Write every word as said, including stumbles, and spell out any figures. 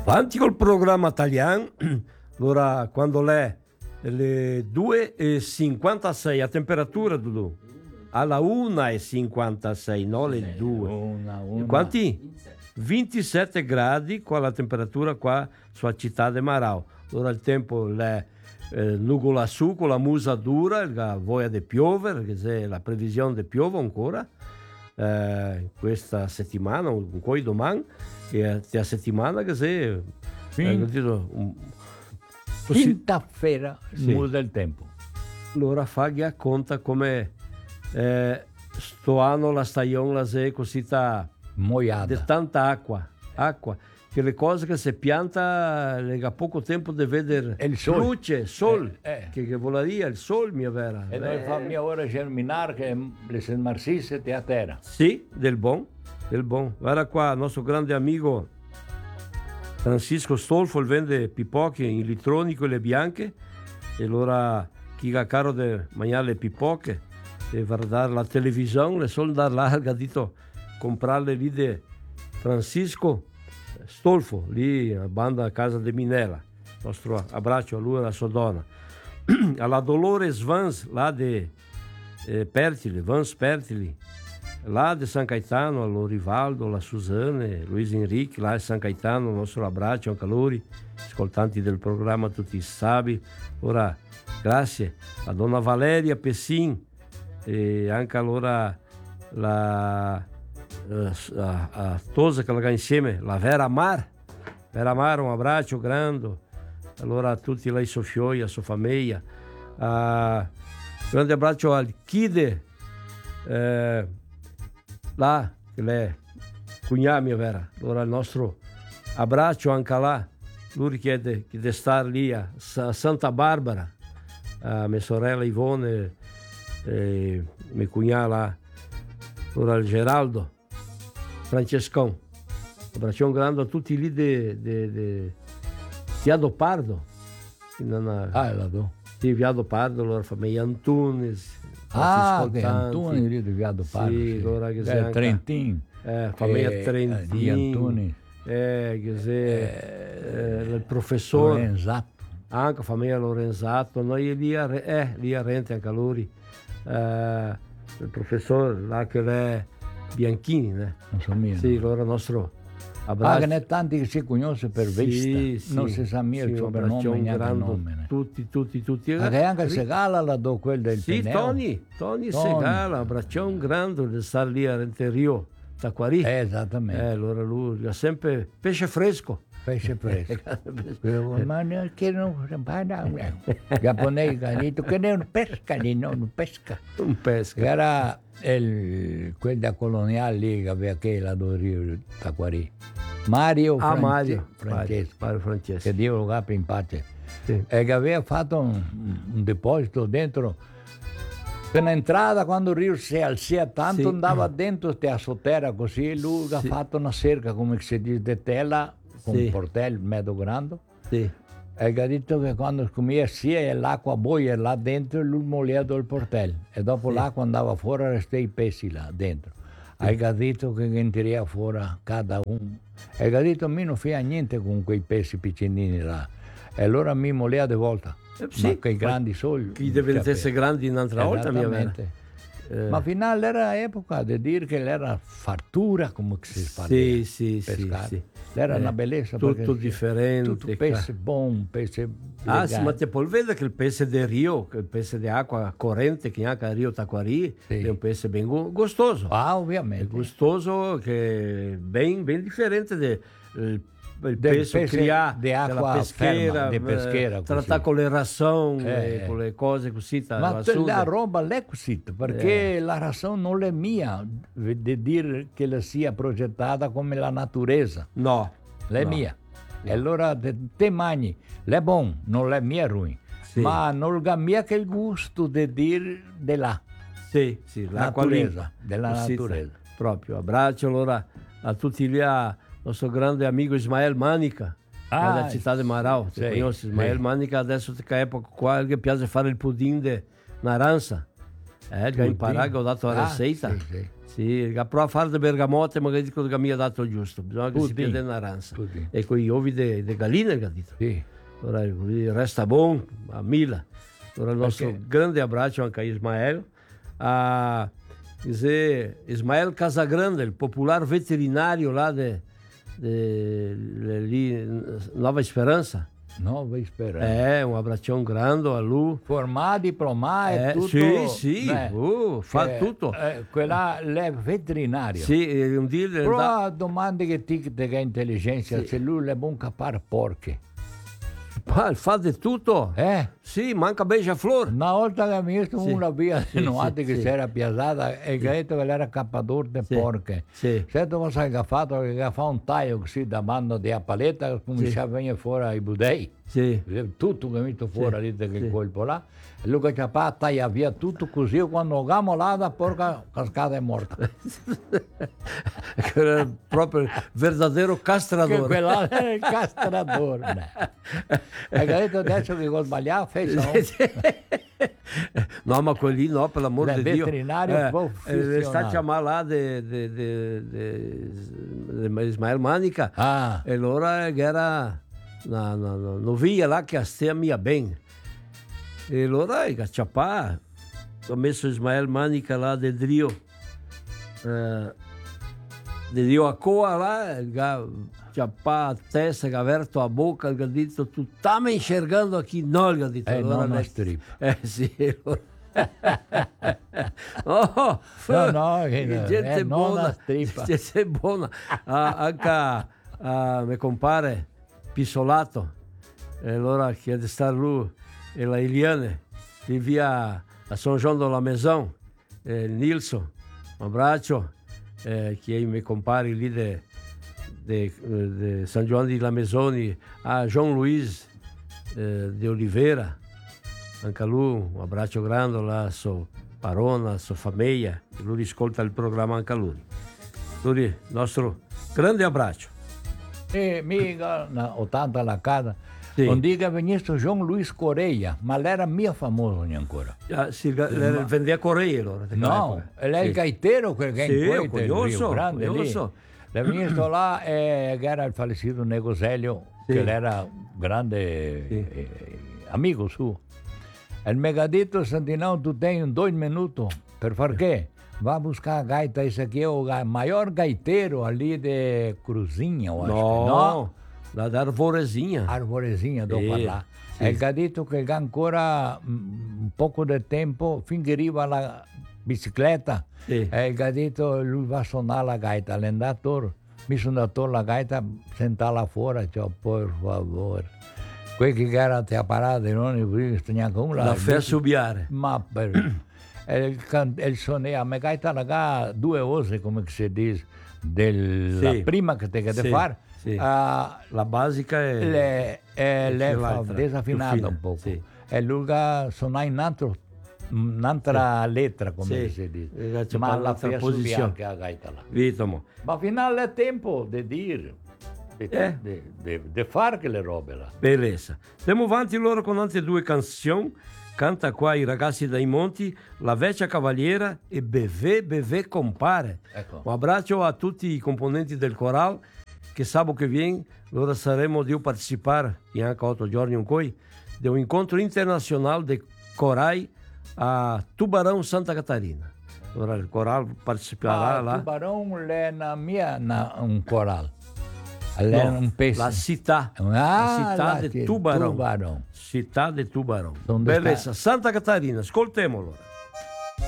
Avanti col programma italiano. Allora, quando le, le due e cinquantasei a temperatura, Dudu? Alla una e cinquantasei, non le due. Una, una. Quanti? ventisette gradi qua la temperatura qua sulla città di Marau. Allora il tempo è eh, nuvola su con la musa dura, la voglia di piovere, perché la previsione di piove ancora eh, questa settimana, un po' domani, e la settimana che se Fin- eh, detto, un, Quinta-feira Sì. muda il tempo. allora Faglia conta come eh, sto anno la stagione la se così sta Moiada. di tanta acqua, acqua, che le cose che si pianta lega poco tempo di vedere E il sole. luce, sol, Eh, eh. che, che volaria, il sol mia vera. E noi fammi ora germinare che le smarrisse a terra. Sì, del buon, del buon. Guarda qua, il nostro grande amico Francisco Stolfo, il vende pipocche in litronico e le bianche, e allora chi ha caro di mangiare le pipocche e guardare la televisione, le sono da larga, dito comprarle lì di Francisco Stolfo, lì a banda a casa di Minella. Nostro abbraccio a lui e alla sua donna. Alla Dolores Vans, là di eh, Pertili, Vans Pertili, là di San Caetano, allo Rivaldo, la Suzanne, Luis Enrique, là di San Caetano, il nostro abbraccio anche a loro, ascoltanti del programma tutti sabi. Ora, grazie a donna Valeria Pessin e anche allora la a, a Tosa che la insieme, la Vera Mar, Vera Mar, un abbraccio grande. Allora a tutti lei Sofioi, a sua famiglia, uh, grande abbraccio al Kide, eh, là, che lei cugnà mia Vera, allora il nostro abbraccio anche là, lui chiede di stare lì a Sa- Santa Barbara, a mia sorella Ivone, e mia cugnà là, allora il Geraldo, Francescon, abbraccio grande a tutti lì di de, de, Viado Pardo, non ha, Ah, la do. sì, Viado Pardo, allora famiglia Antunes, Ah, che Antoni lì di Viado Pardo. sì, allora che sei Eh, anche- Trentin. eh, famiglia Eh, Trentin, di Antoni. eh, che sei, eh, il professore, Lorenzato. anche famiglia Lorenzato, noi lì a, Re- eh, lì a Rente anche a loro, eh, il professore là che è Bianchini, né? Non so mio. Sì, allora il nostro Ah, abbraccio. che ne tanti che si conosce per Sì, vista. sì, Non si sa mia sì, il suo un nome, abbraccione neanche il grande, nome. ne. tutti, tutti, tutti. Ah, che anche il Segala la do quel del Sì, Peneo. Tony, Tony, Tony. Segala, abbraccione grande di stare lì a Renterio, Taquari. Eh, Eh, esattamente. allora lui ha sempre pesce fresco. Pesce fresco. Ma non che non giapponese ha detto che non pesca, di non pesca. Un pesca. Era il, quel da coloniale lì che aveva che la do Rio Taquari. Mario, Ah, France- Mario. Francesco, Mario Francesco. che Dio lo capi in pace. Sì. E che aveva fatto un, un deposito dentro. Per l'entrata, quando il rio si alzava tanto, Sì. andava dentro a sotterra così, e lui Sì. ha fatto una cerca, come si dice, di tela, con Sì. un portello mezzo grande. Sì. E ha detto che quando comincia sia l'acqua boia là dentro, lui moleva il portello. E dopo Sì. l'acqua andava fuori, restava i pesci là dentro. E ha detto che entraria fuori cada uno. E ha detto, mi non fai niente con quei pesci piccinini là. E allora mi moleva di volta. Eh, sì, Ma quei ma grandi soli. Chi deve essere grandi un'altra volta, mia vera. Esattamente. Eh, Ma finale era epoca di dire che era fattura come si parla. sì, sì, sì, pescare. sì. Era Eh, una bellezza. tutto perché differente, Tutto ca- pesce buono, pesce Ah, sì, ma elegante. te puoi vedere che il pesce del Rio, che il pesce di acqua corrente, che anche a Rio Taquari, Sì. è un pesce ben gu- gustoso. Ah, È ovviamente. gustoso, che è ben, ben differente del il Del pesce pesce crià di acqua della peschera, ferma, di eh, peschera, così. trattato con le rason, Eh, eh, con le cose così. Ma la te- suda. la roba l'è così, perché la razone non è mia di dire che la sia progettata come la naturezza, No. è no. mia. E allora te, te mangi, l'è buono, non è mia ruim, Sì. ma non ha mia che il gusto di dire di là, Sì, sì, l'acqua natureza, lì. della Così, natureza. Proprio. Abbraccio allora a tutti lì, a nostro grande amico Ismael Manica. Ah, della città di Marau, sì, ti conosci? Ismael sì. Manica adesso che epoca qua che piace fare il pudding di naranza. Eh, già Pudding. imparato, ho dato la Ah, ricetta. sì, sì. Sì, prova a fare le bergamote, magari dicono che mi ha dato giusto, bisogna che si piede una ranza. E con gli uovi di gallina, che ha detto. Sì. Allora, resta buono, a mille. Allora, il nostro Perché? grande abbraccio anche a Ismael. A Ismael Casagrande, il popolare veterinario là di Nova Speranza. Nova Speranza. É, um abração grande a lui. Formado, diplomado, É, tutto. sì, sì, né? uh, fa Che, tutto. eh, quella è veterinario. Sì, un dia ele Però dà- domande che ti che è intelligenza, Sì. se lui è buon capare porche. fa, fa di tutto. Eh? Sì, manca beija-flor. Una volta che mi visto Sì. una via Sì, insinuato sì, che sì. si era piazzata e che ha detto che era cappador di Sì. porche. Sì. Certo cosa ha fatto? Che ha fatto un taglio così da mano di paletta che cominciava a venire fuori i budei. Sì. Tutto che è venuto fuori Sì. lì da quel Sì. colpo là. E lui che ha taglia via tutto così, quando andiamo là la porca cascata è morta. Era proprio il verdadero Che castrador. quella era il castratore. E che ha detto adesso che col sbagliato fece No, ma quelli no, per l'amor Beh, di Dio. veterinario professionale. sta chiamando là di Ismael Manica. Ah, E allora era una, una, una novia là che stia mia bene. E allora il ciapà, ho messo Ismael Manica là del Rio. Eh, del Rio a coa là, il ciapà a testa, che ha aperto a bocca, il detto, tu stai enxergando aqui? No, il detto. eh, allora non una lei- strip. Eh sì, allora. Oh, No, no, che no, gente eh, non buona, una strippa. gente buona. Ah, anche a, a mi compare Pisolato, e allora chiede stare lui e la Eliane, di via a São João de la Maison, eh, Nilson, un abbraccio, eh, che mi compare lì di San Giovanni di la Maison, a João Luiz eh, de Oliveira, anche a lui un abbraccio grande alla sua parona, alla sua famiglia, lui ascolta il programma anche a lui. Lui, nostro grande abbraccio. E mica, na ottanta alla casa, Sì. un dia che venisse João Luiz Correia, ma lei era mia famoso ancora. Ah, si, le, vendeva Correia allora. di No, quell'epoca. lei è il Sì. gaitero quel che Sì, in io Coite, il conosco, Rio Grande lì. conosco. L'è venuto là e che era il fallecito Negoselio, Sì. che era un grande Sì. eh, amico suo. E mi ha detto, Santinão, tu tens dois minutos per far che? Va a buscar a gaita, esse aqui é o ga- maior gaiteiro ali de Cruzinha, eu acho que No, no? la da Arvorezinha. Arvorezinha, do Sì, parlare. sì. E il detto che ancora mm, un poco di tempo, finché arriva la bicicletta, Sì. e il detto lui va a suonare la gaita, l'andatore, mi sono dato la gaita, senta là fuori, cioè, per favore. Quelli che erano a parare, non ne neanche una. La fai subiare. Ma per... e il, can- e il suono, a me gaita la ga due ose, come si dice, della Sì. prima che te che Sì, devi fare, sì. a La basica è... le, e e le c'è fa l'altra, desafinata più un fine, po'. sì. E lui ha suonato in altro, un'altra lettera, come Sì. si E dice. c'è Ma poi la un'altra fai posizione. subire anche la gaita là. Vitomo. Ma finale è tempo di dire, di, Eh. di, di, di fare quelle robe là. Beleza. Andiamo avanti loro con altre due canzoni. Canta qua i ragazzi dai Monti, La Vecchia Cavaliera e Bevè Bevè Compare. Ecco. Un abbraccio a tutti i componenti del coral che sabato che viene loro saremo di partecipare in anche otto giorni un coi di un incontro internazionale di corai a Tubarão, Santa Catarina. Allora il coral parteciperà Ah, là. Tubarão è na mia na, un coral. Lei è No, un pesce. la città, Ah, la città la di ci- Tubarão. Tubarão. Città di Tubarão. Donde Bellezza, Santa Catarina, ascoltiamolo.